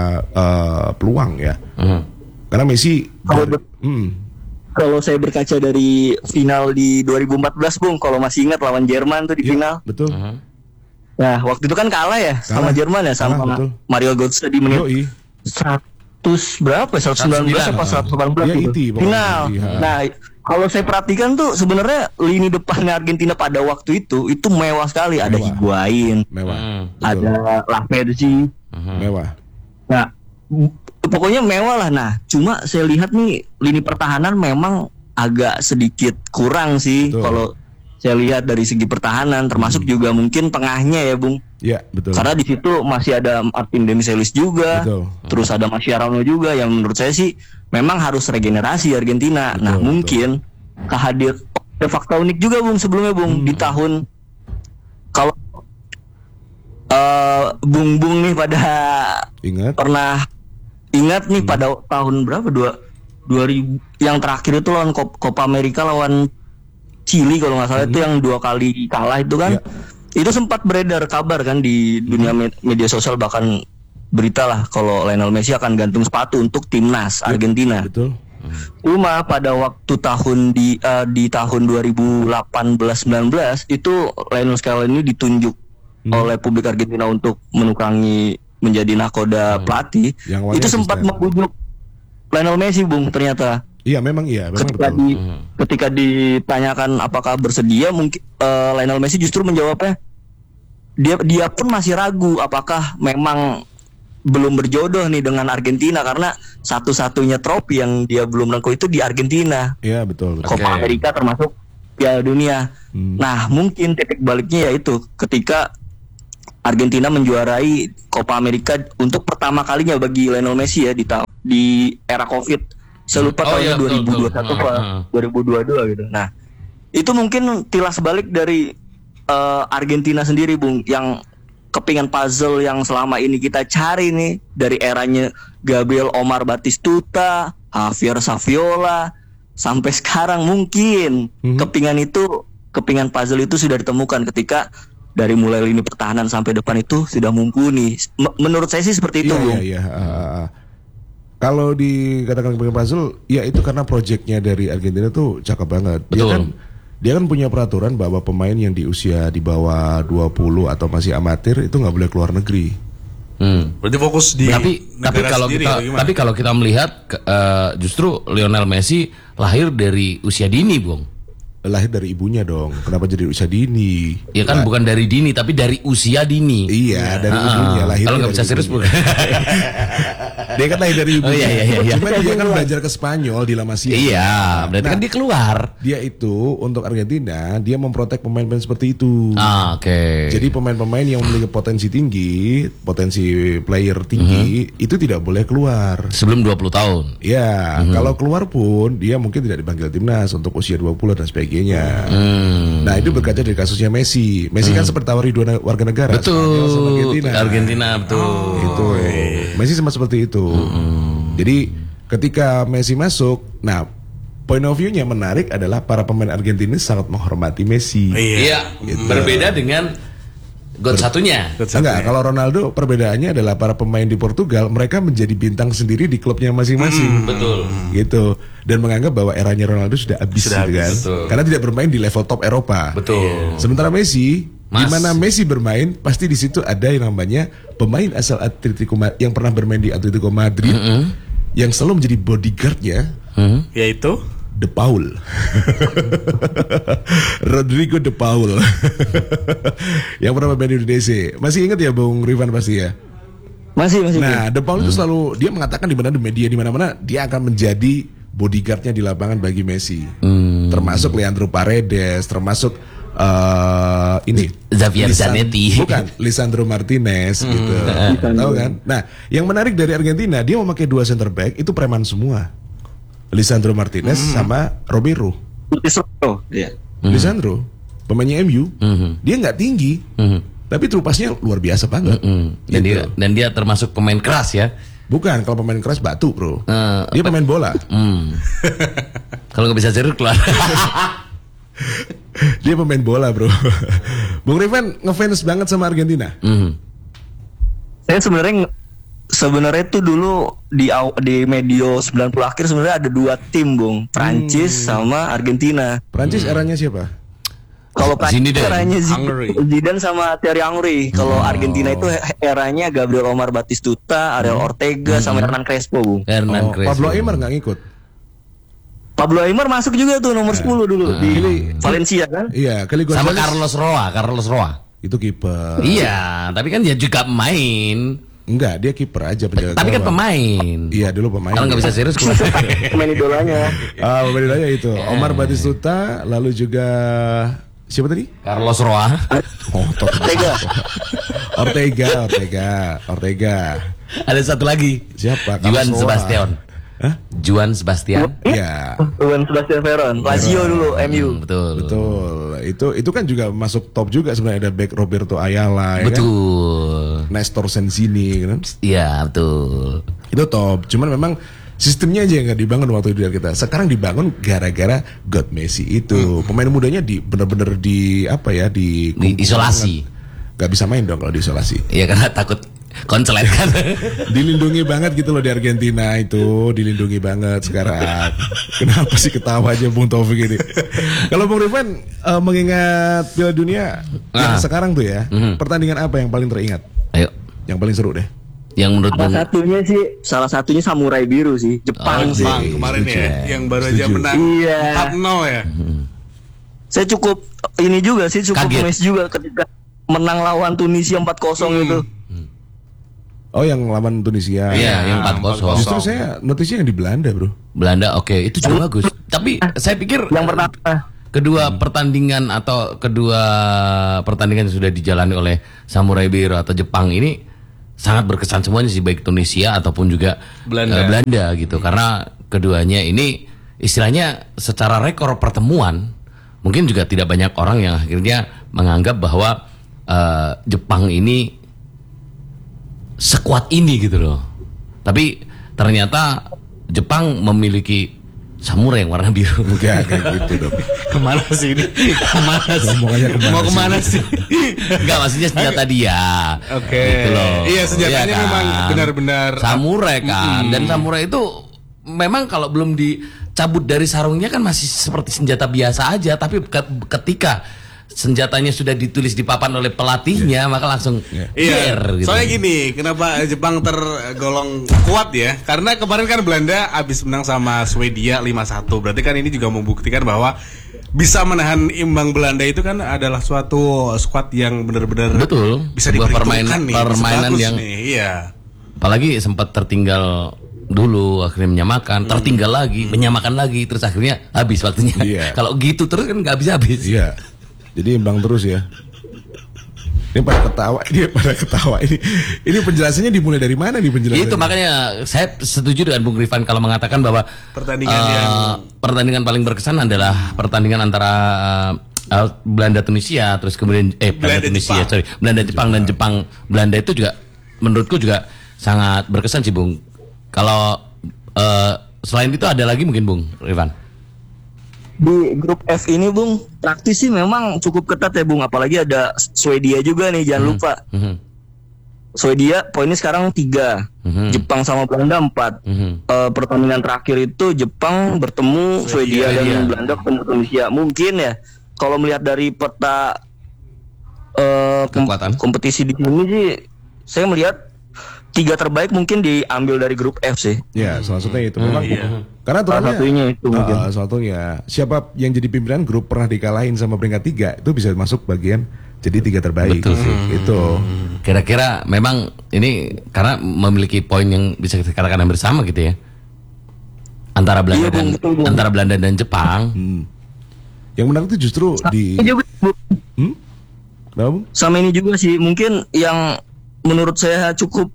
uh, peluang ya. Uh-huh. Karena Messi. Kalau, ber- hmm. kalau saya berkaca dari final di dua ribu empat belas, Bung, kalau masih ingat lawan Jerman tuh di ya, final. Betul. Uh-huh. Nah, waktu itu kan kalah ya kalah. sama Jerman ya sama kalah, Mario Götze di menit Yoi. seratus berapa? seratus sembilan belas atau seratus delapan belas ya, gitu. Iti, Final. Ya. Nah, kalau saya perhatikan tuh sebenarnya lini depannya Argentina pada waktu itu itu mewah sekali. Mewah. Ada Higuain, mewah. Ada Laverzi, uh-huh. mewah. Nah, pokoknya mewah lah. Nah, cuma saya lihat nih lini pertahanan memang agak sedikit kurang sih kalau saya lihat dari segi pertahanan, termasuk hmm. juga mungkin tengahnya ya, Bung. Iya, betul. Karena di situ masih ada Martin Demichelis juga, betul. Terus ada Mascherano juga, yang menurut saya sih memang harus regenerasi Argentina. Betul, nah, betul. Mungkin kehadir ada fakta unik juga, Bung, sebelumnya, Bung, hmm. di tahun kalau uh, Bung Bung nih pada ingat pernah ingat nih hmm. pada tahun berapa dua dua ribu yang terakhir itu lawan Copa America lawan Chili kalau nggak salah, hmm. itu yang dua kali kalah itu kan, ya. Itu sempat beredar kabar kan di dunia med- media sosial, bahkan berita lah kalau Lionel Messi akan gantung sepatu untuk timnas Argentina. Betul. Cuma pada waktu tahun di uh, di tahun dua ribu delapan belas sembilan belas itu Lionel Scaloni ini ditunjuk hmm. oleh publik Argentina untuk menukangi menjadi nakoda hmm. pelatih. Itu sempat membujuk Lionel Messi, Bung, ternyata. Iya, memang iya, memang ketika betul. di ketika ditanyakan apakah bersedia, mungkin uh, Lionel Messi justru menjawabnya dia dia pun masih ragu apakah memang belum berjodoh nih dengan Argentina karena satu-satunya trofi yang dia belum rengkuh itu di Argentina. Iya, betul. betul. Copa Okay. America termasuk Piala Dunia. Hmm. Nah, mungkin titik baliknya yaitu ketika Argentina menjuarai Copa America untuk pertama kalinya bagi Lionel Messi ya di ta- di era Covid. Saya lupa Oh, tahunnya iya, dua ribu dua puluh satu betul, betul. apa dua ribu dua puluh dua gitu. Nah, itu mungkin tilas balik dari uh, Argentina sendiri, Bung, yang kepingan puzzle yang selama ini kita cari nih dari eranya Gabriel Omar Batistuta, Javier Saviola sampai sekarang mungkin mm-hmm. kepingan itu kepingan puzzle itu sudah ditemukan ketika dari mulai lini pertahanan sampai depan itu sudah mumpuni. M- menurut saya sih seperti itu, Iya, Bung. iya, iya. Uh, kalau dikatakan kepingan puzzle, ya itu karena proyeknya dari Argentina tuh cakep banget. Dia Betul. kan Dia kan punya peraturan bahwa pemain yang di usia di bawah dua puluh atau masih amatir itu nggak boleh keluar negeri. Hmm. Berarti fokus di Tapi tapi negara kalau sendiri kita atau gimana? tapi kalau kita melihat uh, justru Lionel Messi lahir dari usia dini, Bung. Lahir dari ibunya dong. Kenapa jadi usia dini? Ya kan Lah, bukan dari dini tapi dari usia dini. Iya, dari Ah, ibunya lahir. kalau nggak bisa serius, bukan. Dia kan lahir dari ibunya. Oh, iya, iya, iya. Cuma dia kan belajar ke Spanyol di La Masia. Iya, berarti Nah, kan dia keluar. Dia itu untuk Argentina, dia memprotek pemain-pemain seperti itu. Ah, oke. Okay. Jadi pemain-pemain yang memiliki potensi tinggi, potensi player tinggi, mm-hmm. itu tidak boleh keluar. Sebelum dua puluh tahun. Ya, mm-hmm. kalau keluar pun dia mungkin tidak dipanggil timnas untuk usia dua puluh dan sebagainya. Hmm. Nah, itu berkaca dari kasusnya Messi. Messi hmm. kan sempat tawari dua warga negara. Betul. Sama Argentina. Argentina, betul. Oh, itu. Messi sempat seperti itu. Hmm. Jadi ketika Messi masuk, nah point of view-nya menarik adalah para pemain Argentina sangat menghormati Messi. Iya, gitu. Berbeda dengan God satunya. God Enggak, kalau Ronaldo perbedaannya adalah para pemain di Portugal mereka menjadi bintang sendiri di klubnya masing-masing. Hmm, betul. Gitu. Dan menganggap bahwa eranya Ronaldo sudah habis, Sudah gitu kan. habis, betul. Karena tidak bermain di level top Eropa. Betul. Sementara Messi, Mas. di mana Messi bermain, pasti di situ ada yang namanya pemain asal Atletico Ma- yang pernah bermain di Atletico Madrid, mm-hmm. yang selalu menjadi bodyguardnya, Hmm? yaitu De Paul. Rodrigo De Paul. Yang pernah bermain di Indonesia. Masih ingat ya Bung Rifan pasti ya? Masih masih. Nah, De Paul itu selalu dia mengatakan di mana di media di mana-mana dia akan menjadi bodyguardnya di lapangan bagi Messi. Hmm. Termasuk Leandro Paredes, termasuk uh, ini Xavier Lisan- Zanetti. Bukan, Lisandro Martinez gitu. Tahu kan? Nah, yang menarik dari Argentina, dia memakai dua center back itu preman semua. Lisandro Martinez mm. sama Romero. Lisandro, iya. Mm. Lisandro, pemainnya M U, mm-hmm. dia nggak tinggi, mm-hmm. tapi trupasnya luar biasa banget. Mm-hmm. Dan gitu. dia dan dia termasuk pemain keras ya. Bukan, kalau pemain keras batu bro. Uh, dia pemain bola. Mm. Kalau nggak bisa serius keluar. Dia pemain bola bro. Bung Rifan ngefans banget sama Argentina. Mm. Saya sebenarnya sebenarnya tuh dulu di di medio sembilan puluh akhir sebenarnya ada dua tim, Bung. Prancis hmm. sama Argentina. Prancis hmm. eranya siapa? Kalau Prancis eranya Hungary. Zidane sama Thierry Henry. Kalau oh. Argentina itu eranya Gabriel Omar Batistuta, Ariel hmm. Ortega hmm. sama Hernan Crespo, Bung. Hernan oh, Crespo. Pablo Aimar nggak ngikut. Pablo Aimar masuk juga tuh nomor sepuluh dulu nah. di Valencia kan? Iya, kali sama Carlos Roa, Carlos Roa. Itu kiper. Iya, tapi kan dia juga main. Enggak, dia kiper aja penjaga. Tapi kan pemain. Iya, dulu pemain. Kalau nggak bisa serius keluar. Pemain idolanya. Ah, pemain idolanya itu. Omar Batistuta, lalu juga siapa tadi? Carlos Roa. Oh, Ortega. Ortega, Ortega, Ortega. Ada satu lagi. Siapa? Juan Sebastian. Hah? Juan Sebastian. Iya. Juan Sebastian Veron, Lazio dulu, M U. Hmm, betul. Betul. Itu itu kan juga masuk top juga sebenarnya, ada back Roberto Ayala ya. Betul. Kan? Nestor Sensini kan. Iya, betul. Itu top. Cuman memang sistemnya aja yang nggak dibangun waktu itu kita. Sekarang dibangun gara-gara God Messi itu. Hmm. Pemain mudanya di benar-benar di apa ya, di Di isolasi. Gak bisa main dong kalau diisolasi. Iya, karena takut konslet kan. Dilindungi banget gitu loh di Argentina itu, dilindungi banget sekarang. Kenapa sih ketawa aja Bung Taufik ini? Kalau Bung Rifan uh, mengingat Piala Dunia yang Ah. sekarang tuh ya, Mhm. pertandingan apa yang paling teringat? Ayo, Yang paling seru deh. yang menurut Salah Bung satunya sih, salah satunya Samurai Biru sih, Jepang Oh, sih. Jepang kemarin setuju. ya, yang baru aja Setuju. menang Iya. empat nol ya. Saya cukup ini juga sih, cukup Kaget. amazed juga ketika menang lawan Tunisia empat kosong itu. Oh yang lawan Tunisia. Iya, yang empat kosong. Justru saya notisnya yang di Belanda bro. Belanda, oke, itu juga bagus. Tapi saya pikir Yang pertama, kedua pertandingan atau kedua pertandingan yang sudah dijalani oleh Samurai Biru atau Jepang ini sangat berkesan semuanya sih, baik Tunisia ataupun juga Belanda. eh, Belanda gitu, karena keduanya ini istilahnya secara rekor pertemuan mungkin juga tidak banyak orang yang akhirnya menganggap bahwa eh, Jepang ini sekuat ini gitu loh. Tapi ternyata Jepang memiliki samurai yang warna biru. Enggak kayak gitu dong. Kemana sih ini? Kemana sih? Ngomongnya kemana Mau sih? kemana sih? Enggak, maksudnya senjata dia. Oke. Gitu loh. Iya, senjatanya Iya kan? memang benar-benar samurai kan. Dan samurai itu memang kalau belum dicabut dari sarungnya kan masih seperti senjata biasa aja, tapi ke- ketika senjatanya sudah ditulis di papan oleh pelatihnya, maka langsung Iya, biar gitu. soalnya gini, kenapa Jepang tergolong kuat ya? Karena kemarin kan Belanda habis menang sama Swedia lima satu. Berarti kan ini juga membuktikan bahwa bisa menahan imbang Belanda itu kan adalah suatu squad yang benar-benar Betul. bisa Sebuah diperhitungkan permainan- nih, bisa permainan bagus yang- nih, iya. Apalagi sempat tertinggal dulu, akhirnya menyamakan, tertinggal lagi, menyamakan lagi, terus akhirnya habis waktunya. Iya. Kalau gitu terus kan nggak habis-habis. Iya. Jadi imbang terus ya. Ini pada ketawa, ini pada ketawa ini. Ini penjelasannya dimulai dari mana nih penjelasannya? Itu makanya saya setuju dengan Bung Rifan kalau mengatakan bahwa Pertandingan eh, yang- pertandingan paling berkesan adalah pertandingan antara eh, Belanda Tunisia, terus kemudian eh Belanda, Belanda, Tunisia, Jepang. sorry, Belanda Jepang dan Jepang Belanda itu juga menurutku juga sangat berkesan sih Bung. Kalau eh, selain itu ada lagi mungkin Bung Rifan? di grup F ini Bung, praktis sih memang cukup ketat ya Bung, apalagi ada Swedia juga nih, jangan lupa. Mhm. Swedia poinnya sekarang tiga, Mhm. Jepang sama Belanda empat. Mhm. Eh, pertandingan terakhir itu Jepang bertemu Swedia, dan Swedia. Belanda ketemu Tunisia. Mungkin ya kalau melihat dari peta eh, kom- Kekuatan. kompetisi di sini sih, saya melihat tiga terbaik mungkin diambil dari grup F sih. Ya, salah satunya itu memang. Karena Salah aturannya- satunya itu mungkin. Ah, salah satunya siapa yang jadi pimpinan grup pernah dikalahin sama peringkat tiga itu bisa masuk bagian jadi tiga terbaik. Betul sih. Itu. Kira-kira memang ini karena memiliki poin yang bisa kita katakan hampir sama gitu ya. Antara Belanda Iya, Bung, dan betul, Bung. antara Belanda dan Jepang. Hmm. Yang menarik itu justru di Ini juga, Bung, hmm? Kenapa, Bung? sama ini juga sih mungkin yang menurut saya cukup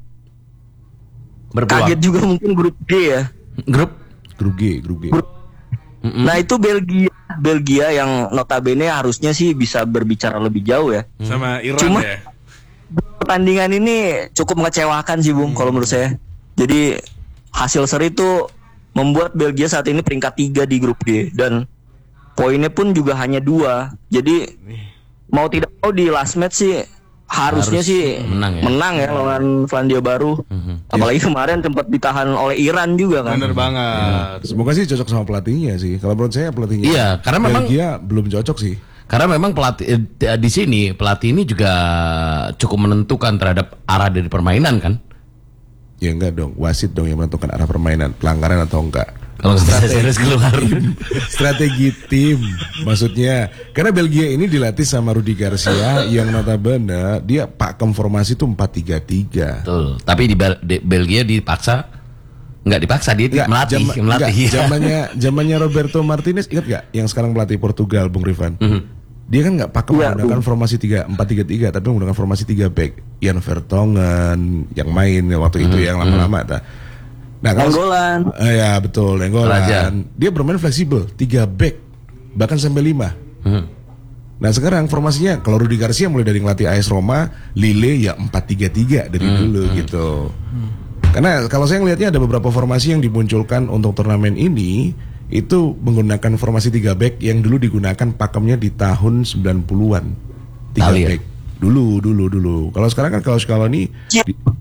Berpeluang. kaget juga mungkin grup G ya. Grup. Grup G, grup G. Grup- Nah itu Belgia, Belgia yang notabene harusnya sih bisa berbicara lebih jauh ya. Sama Iran Cuma- ya. Pertandingan ini cukup mengecewakan sih Bung, kalau menurut saya. Jadi hasil seri itu membuat Belgia saat ini peringkat tiga di grup G, dan poinnya pun juga hanya dua. Jadi mau tidak mau di last match sih harusnya Harus sih menang ya. menang ya lawan Selandia Baru. Apalagi kemarin sempat ditahan oleh Iran juga kan. Bener banget. Semoga sih cocok sama pelatihnya sih. Kalau menurut saya pelatihnya. Iya, karena memang- Belgia belum cocok sih. Karena memang pelatih eh, di sini pelatih ini juga cukup menentukan terhadap arah dari permainan kan. Ya enggak dong, wasit dong yang menentukan arah permainan, pelanggaran atau enggak. Kalau nggak serius keluar. Strategi tim maksudnya. Karena Belgia ini dilatih sama Rudi Garcia yang notabene dia pakem formasi itu empat tiga tiga. Betul. Tapi di, Bel- di Belgia dipaksa nggak dipaksa dia Enggak, melatih, jama- melatih. enggak, zamannya zamannya Roberto Martinez, ingat gak yang sekarang pelatih Portugal, Bung Rifan? Dia kan nggak pakai Iya, menggunakan formasi tiga empat tiga tiga, tapi menggunakan formasi tiga back. Ian Vertonghen yang main ya waktu itu yang lama-lama. Nah, nah kalau Nenggolan. Eh, ya betul, Raja. Nenggolan. Dia bermain fleksibel, tiga back bahkan sampai lima. Hmm. Nah sekarang formasinya kalau Rudi Garcia mulai dari ngelatih A S Roma, Lille ya empat tiga tiga dari dulu gitu. Karena kalau saya ngelihatnya ada beberapa formasi yang dimunculkan untuk turnamen ini itu menggunakan formasi tiga back yang dulu digunakan pakemnya di tahun sembilan puluhan. tiga Italia. back. Dulu, dulu, dulu. Kalau sekarang kan kalau Scaloni di-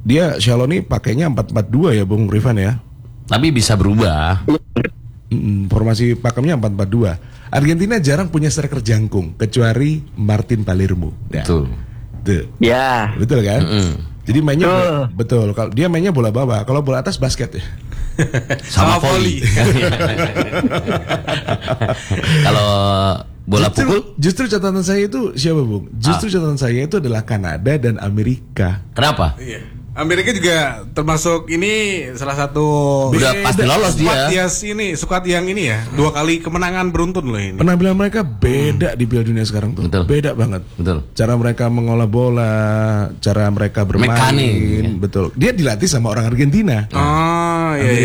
dia Scaloni pakainya empat empat dua ya Bung Rifan ya. Tapi bisa berubah. Mm, formasi pakemnya empat empat dua. Argentina jarang punya striker jangkung kecuali Martin Palermo. Ya. Betul. Tuh. Ya. Betul kan? Mm-mm. Jadi mainnya Betul. betul. Kalau dia mainnya bola bawah, kalau bola atas basket ya. Sama, Sama volley. Kalau bola justru, pukul, justru catatan saya itu siapa Bung? Justru catatan saya itu adalah Kanada dan Amerika. kenapa? Iya. Amerika juga termasuk ini salah satu Udah pasti lolos squad dia. Yes, ini squad yang ini ya dua kali kemenangan beruntun loh ini. Penampilan mereka beda di Piala Dunia sekarang tuh. Betul. Beda banget. Betul. Cara mereka mengolah bola, cara mereka bermain, Mekanik, ya. betul. Dia dilatih sama orang Argentina. Oh iya. iya.